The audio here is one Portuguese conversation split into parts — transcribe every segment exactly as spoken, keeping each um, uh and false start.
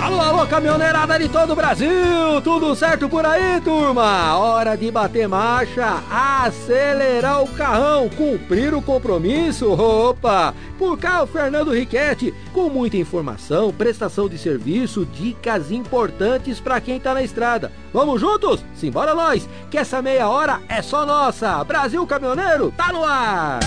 Alô, alô, caminhoneirada de todo o Brasil! Tudo certo por aí, turma? Hora de bater marcha, acelerar o carrão, cumprir o compromisso. Opa! Por cá é o Fernando Riquetti, com muita informação, prestação de serviço, dicas importantes para quem tá na estrada. Vamos juntos? Simbora nós, que essa meia hora é só nossa. Brasil Caminhoneiro tá no ar!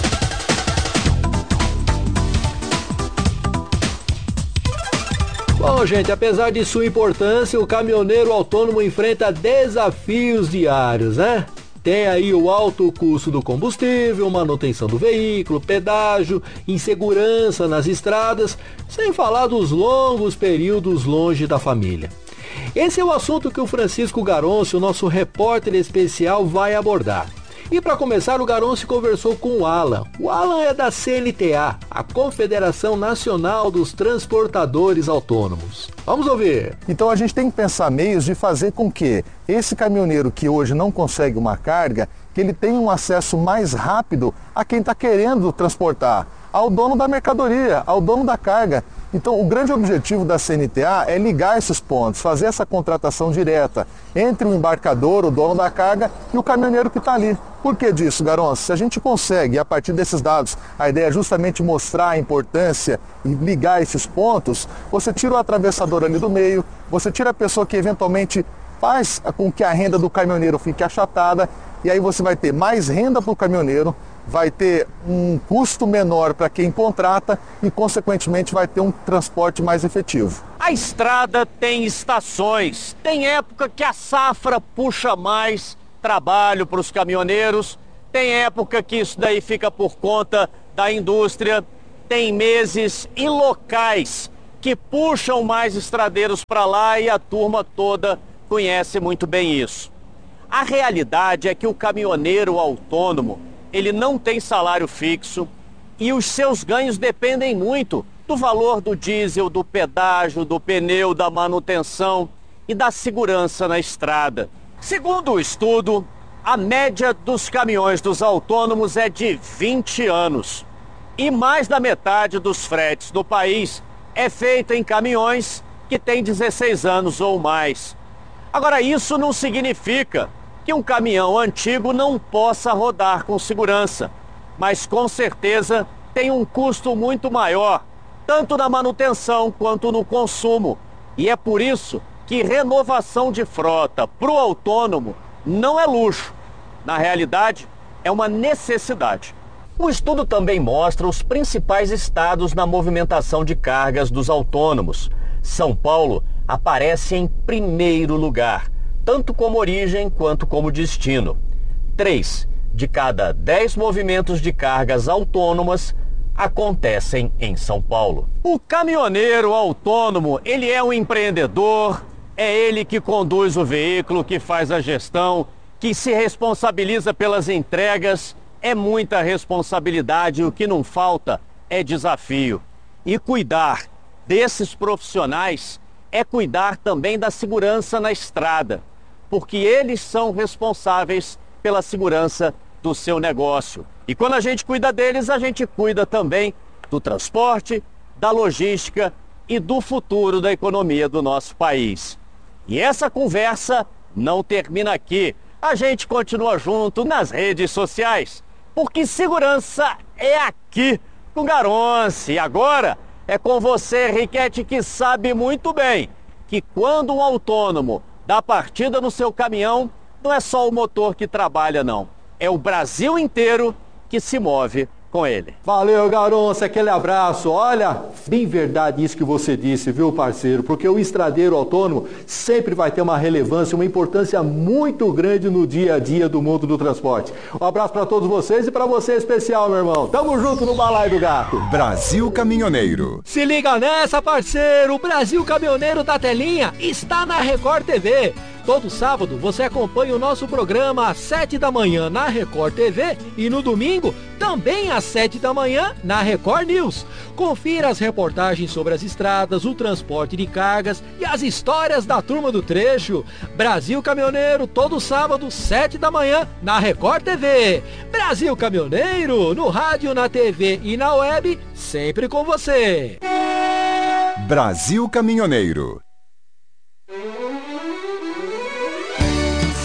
Bom, gente, apesar de sua importância, o caminhoneiro autônomo enfrenta desafios diários, né? Tem aí o alto custo do combustível, manutenção do veículo, pedágio, insegurança nas estradas, sem falar dos longos períodos longe da família. Esse é o assunto que o Francisco Garoncio, nosso repórter especial, vai abordar. E para começar, o Garoncio conversou com o Alan. O Alan é da C N T A, a Confederação Nacional dos Transportadores Autônomos. Vamos ouvir. Então a gente tem que pensar meios de fazer com que esse caminhoneiro que hoje não consegue uma carga, que ele tenha um acesso mais rápido a quem está querendo transportar, ao dono da mercadoria, ao dono da carga. Então o grande objetivo da C N T A é ligar esses pontos, fazer essa contratação direta entre o embarcador, o dono da carga, e o caminhoneiro que está ali. Por que disso, Garoncio? Se a gente consegue, a partir desses dados, a ideia é justamente mostrar a importância e ligar esses pontos, você tira o atravessador ali do meio, você tira a pessoa que eventualmente faz com que a renda do caminhoneiro fique achatada, e aí você vai ter mais renda para o caminhoneiro, vai ter um custo menor para quem contrata e, consequentemente, vai ter um transporte mais efetivo. A estrada tem estações, tem época que a safra puxa mais trabalho para os caminhoneiros, tem época que isso daí fica por conta da indústria, tem meses e locais que puxam mais estradeiros para lá e a turma toda conhece muito bem isso. A realidade é que o caminhoneiro autônomo, ele não tem salário fixo e os seus ganhos dependem muito do valor do diesel, do pedágio, do pneu, da manutenção e da segurança na estrada. Segundo o estudo, a média dos caminhões dos autônomos é de vinte anos e mais da metade dos fretes do país é feita em caminhões que têm dezesseis anos ou mais. Agora, isso não significa que um caminhão antigo não possa rodar com segurança, mas com certeza tem um custo muito maior, tanto na manutenção quanto no consumo. E é por isso que renovação de frota para o autônomo não é luxo. Na realidade, é uma necessidade. O estudo também mostra os principais estados na movimentação de cargas dos autônomos. São Paulo aparece em primeiro lugar, tanto como origem quanto como destino. Três de cada dez movimentos de cargas autônomas acontecem em São Paulo. O caminhoneiro autônomo, ele é um empreendedor, é ele que conduz o veículo, que faz a gestão, que se responsabiliza pelas entregas. É muita responsabilidade, o que não falta é desafio. E cuidar desses profissionais é cuidar também da segurança na estrada, porque eles são responsáveis pela segurança do seu negócio. E quando a gente cuida deles, a gente cuida também do transporte, da logística e do futuro da economia do nosso país. E essa conversa não termina aqui. A gente continua junto nas redes sociais, porque segurança é aqui com Garoncio. E agora é com você, Riquetti, que sabe muito bem que quando um autônomo dá partida no seu caminhão, não é só o motor que trabalha, não. É o Brasil inteiro que se move com ele. Valeu, Garoncio, aquele abraço. Olha, bem verdade isso que você disse, viu, parceiro? Porque o estradeiro autônomo sempre vai ter uma relevância, uma importância muito grande no dia a dia do mundo do transporte. Um abraço para todos vocês e para você especial, meu irmão. Tamo junto no Balaio do Gato. Brasil Caminhoneiro. Se liga nessa, parceiro. O Brasil Caminhoneiro da Telinha está na Record T V. Todo sábado você acompanha o nosso programa às sete da manhã na Record T V e no domingo também às sete da manhã na Record News. Confira as reportagens sobre as estradas, o transporte de cargas e as histórias da turma do trecho. Brasil Caminhoneiro, todo sábado, sete da manhã na Record T V. Brasil Caminhoneiro, no rádio, na T V e na web, sempre com você. Brasil Caminhoneiro.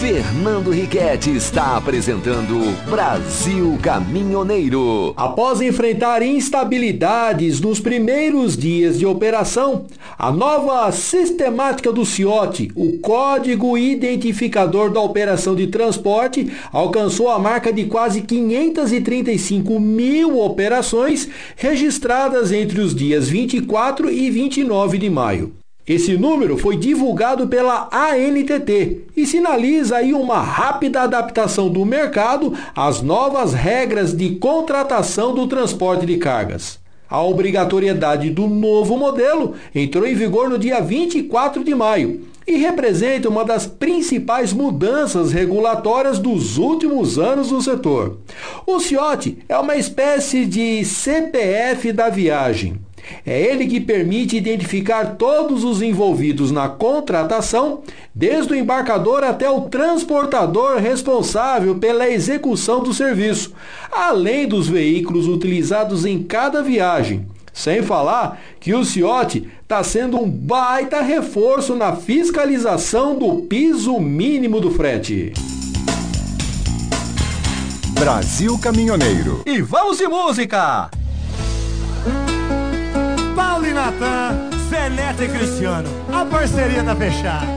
Fernando Riquetti está apresentando Brasil Caminhoneiro. Após enfrentar instabilidades nos primeiros dias de operação, a nova sistemática do C I O T, o Código Identificador da Operação de Transporte, alcançou a marca de quase quinhentas e trinta e cinco mil operações registradas entre os dias vinte e quatro e vinte e nove de maio. Esse número foi divulgado pela A N T T e sinaliza aí uma rápida adaptação do mercado às novas regras de contratação do transporte de cargas. A obrigatoriedade do novo modelo entrou em vigor no dia vinte e quatro de maio e representa uma das principais mudanças regulatórias dos últimos anos no setor. O C I O T é uma espécie de C P F da viagem. É ele que permite identificar todos os envolvidos na contratação, desde o embarcador até o transportador responsável pela execução do serviço, além dos veículos utilizados em cada viagem. Sem falar que o C I O T está sendo um baita reforço na fiscalização do piso mínimo do frete. Brasil Caminhoneiro. E vamos de música! Paulo e Natan, Zé Neto e Cristiano, a parceria tá fechada.